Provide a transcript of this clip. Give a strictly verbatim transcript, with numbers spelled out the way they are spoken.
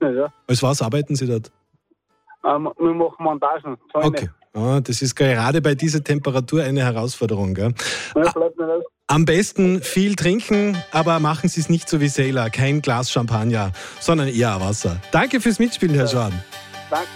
nicht, ja. Als was arbeiten Sie dort? Ähm, wir machen Montagen, Zäune. Okay. Ah, das ist gerade bei dieser Temperatur eine Herausforderung. Gell? Ja, bleibt nicht aus. Am besten viel trinken, aber machen Sie es nicht so wie Sailor. Kein Glas Champagner, sondern eher Wasser. Danke fürs Mitspielen, Herr Schwan. Danke.